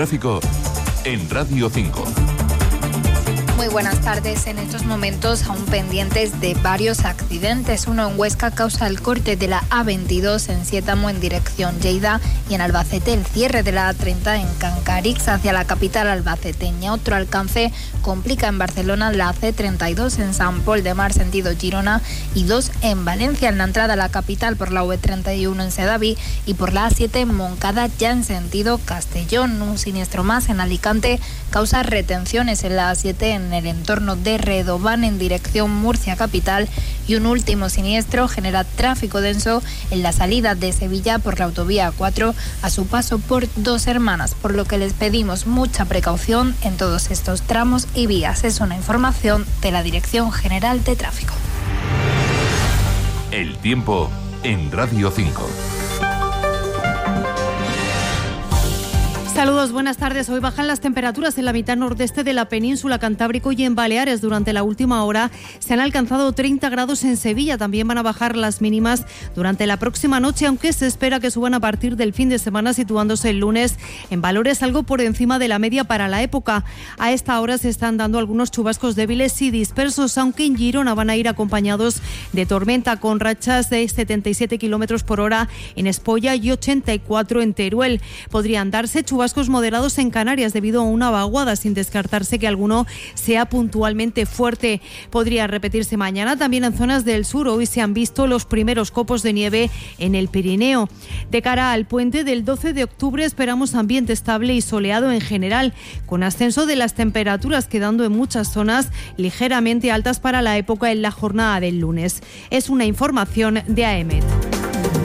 tráfico en Radio 5. Muy buenas tardes. En estos momentos aún pendientes de varios accidentes. Uno en Huesca causa el corte de la A22 en Siétamo en dirección Lleida y en Albacete el cierre de la A30 en Cancarix hacia la capital albaceteña. Otro alcance complica en Barcelona la C32 en Sant Pol de Mar sentido Girona y dos en Valencia en la entrada a la capital por la V31 en Sedaví y por la A7 en Moncada ya en sentido Castellón. Un siniestro más en Alicante causa retenciones en la A7 en el entorno de Redován en dirección Murcia capital y un último siniestro genera tráfico denso en la salida de Sevilla por la autovía 4 a su paso por Dos Hermanas, por lo que les pedimos mucha precaución en todos estos tramos y vías. Es una información de la Dirección General de Tráfico. El tiempo en Radio 5. Saludos, buenas tardes. Hoy bajan las temperaturas en la mitad nordeste de la península Cantábrico y en Baleares. Durante la última hora se han alcanzado 30 grados en Sevilla. También van a bajar las mínimas durante la próxima noche, aunque se espera que suban a partir del fin de semana, situándose el lunes en valores algo por encima de la media para la época. A esta hora se están dando algunos chubascos débiles y dispersos, aunque en Girona van a ir acompañados de tormenta con rachas de 77 kilómetros por hora en Espolla y 84 en Teruel. Podrían darse chubascos moderados en Canarias debido a una vaguada, sin descartarse que alguno sea puntualmente fuerte. Podría repetirse mañana también en zonas del sur. Hoy se han visto los primeros copos de nieve en el Pirineo. De cara al puente del 12 de octubre esperamos ambiente estable y soleado en general, con ascenso de las temperaturas quedando en muchas zonas ligeramente altas para la época en la jornada del lunes. Es una información de AEMET.